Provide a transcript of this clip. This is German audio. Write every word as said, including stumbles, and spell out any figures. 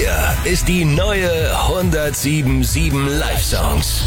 Hier ist die neue hundertsieben Komma sieben Live Songs.